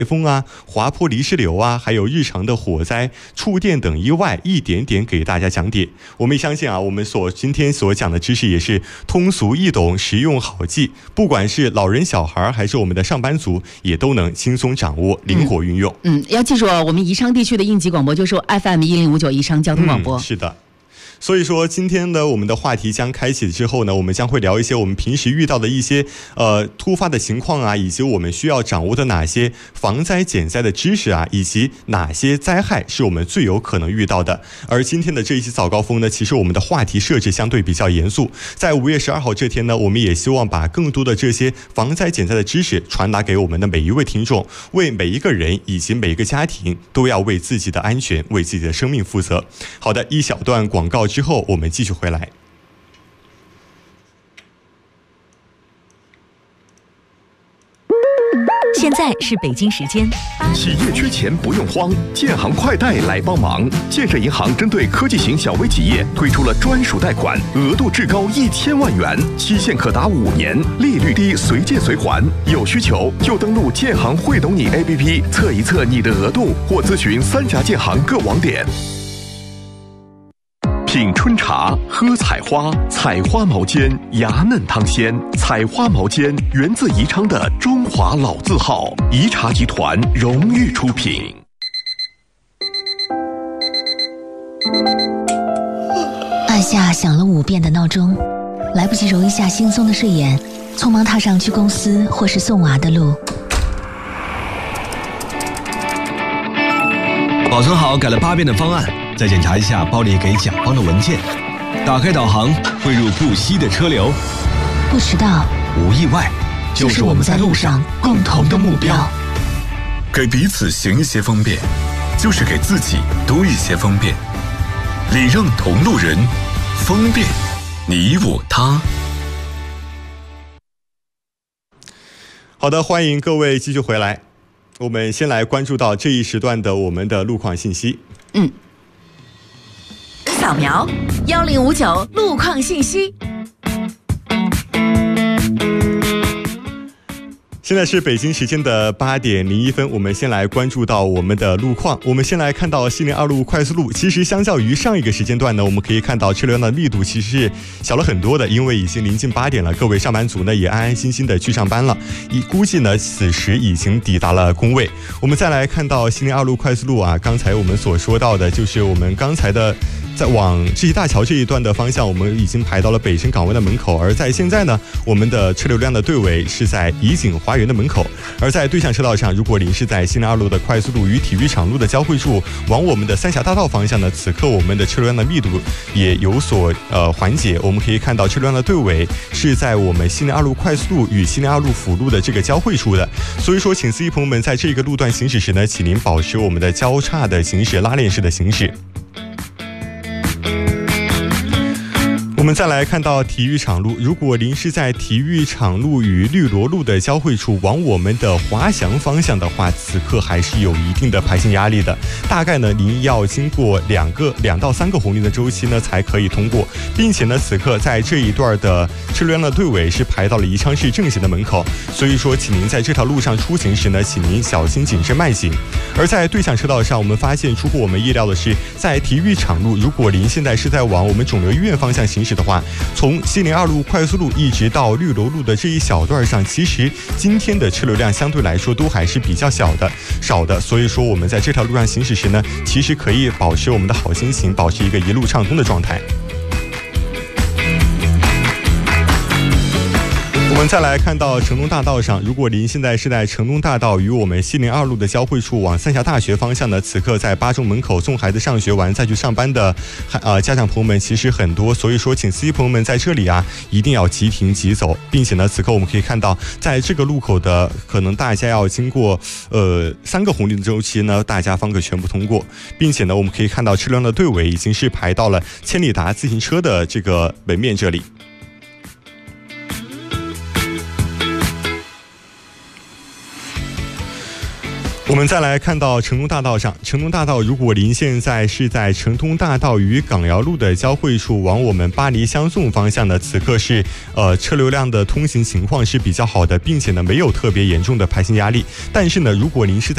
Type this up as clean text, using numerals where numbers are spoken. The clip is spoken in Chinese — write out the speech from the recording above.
风啊、滑坡泥石流啊，还有日常的火灾、触电等意外，一点点给大家讲解。我们相信啊，我们今天所讲的知识也是通俗易懂、实用好记，不管是老人小孩还是我们的上班族，也都能轻松掌握、灵活运用。 要记住我们宜昌地区的应急广播就是 FM1059宜昌交通广播。 是的。所以说今天呢，我们的话题将开启之后呢，我们将会聊一些我们平时遇到的一些突发的情况啊，以及我们需要掌握的哪些防灾减灾的知识啊，以及哪些灾害是我们最有可能遇到的。而今天的这一期早高峰呢，其实我们的话题设置相对比较严肃，在5月12号这天呢，我们也希望把更多的这些防灾减灾的知识传达给我们的每一位听众，为每一个人以及每一个家庭都要为自己的安全、为自己的生命负责。好的，一小段广告之后，我们继续回来。 现在是北京时间。 企业缺钱不用慌，建行快贷来帮忙。建设银行针对科技型小微企业推出了专属贷款，额度至高1000万元，期限可达5年，利率低，随借随还。有需求就登录建行会懂你 APP 测一测你的额度，或咨询3家建行各网点。品春茶，喝采花，采花毛尖，芽嫩汤鲜。采花毛尖源自宜昌的中华老字号，宜茶集团荣誉出品。 按下响了5遍的闹钟，来不及揉一下惺忪的睡眼，匆忙踏上去公司或是送娃的路。 保存好改了8遍的方案，再检查一下包里给甲方的文件，打开导航，汇入不息的车流， 不迟到， 无意外，就是我们在路上共同的目标。 给彼此行一些方便，就是给自己多一些方便。礼让同路人，方便你我他。 好的，欢迎各位继续回来。我们先来关注到这一时段的我们的路况信息。 扫描1059路况信息。 现在是北京时间的8点01分，我们先来关注到我们的路况。我们先来看到西宁2路快速路，其实相较于上一个时间段呢，我们可以看到车流量的密度其实是小了很多的，因为已经临近8点了，各位上班族呢也安安心心的去上班了，估计呢此时已经抵达了工位。我们再来看到西宁2路快速路啊，刚才我们所说到的就是我们刚才的在往世纪大桥这一段的方向，我们已经排到了北辰港湾的门口，而在现在呢，我们的车流量的队尾是在怡景花园的门口。而在对向车道上，如果您是在西宁2路的快速路与体育场路的交汇处往我们的三峡大道方向呢，此刻我们的车流量的密度也有所缓解。我们可以看到车流量的队尾是在我们西宁2路快速路与西宁2路辅路的这个交汇处的，所以说请司机朋友们在这个路段行驶时呢，请您保持我们的交叉的行驶、拉链式的行驶。我们再来看到体育场路，如果您是在体育场路与绿萝路的交汇处往我们的华翔方向的话，此刻还是有一定的排行压力的，大概呢您要经过2到3个红绿灯周期呢才可以通过，并且呢此刻在这一段的车流量的队尾是排到了宜昌市政协的门口，所以说请您在这条路上出行时呢，请您小心谨慎慢行。而在对向车道上，我们发现出乎我们意料的是，在体育场路，如果您现在是在往我们肿瘤医院方向行驶的话，从西宁2路快速路一直到绿萝路的这一小段上，其实今天的车流量相对来说都还是比较少的，所以说我们在这条路上行驶时呢，其实可以保持我们的好心情，保持一个一路畅通的状态。我们再来看到城东大道上，如果您现在是在城东大道与我们西宁2路的交汇处往三峡大学方向呢，此刻在8中门口送孩子上学完再去上班的家长朋友们其实很多，所以说请司机朋友们在这里啊一定要急停急走，并且呢此刻我们可以看到在这个路口的可能大家要经过3个红绿灯周期呢，大家方可全部通过，并且呢我们可以看到车辆的队尾已经是排到了千里达自行车的这个门面这里。我我们再来看到成东大道上，成东大道如果您现在是在成东大道与港窑路的交汇处往我们巴黎相送方向的，此刻是车流量的通行情况是比较好的，并且呢没有特别严重的排行压力。但是呢，如果您是在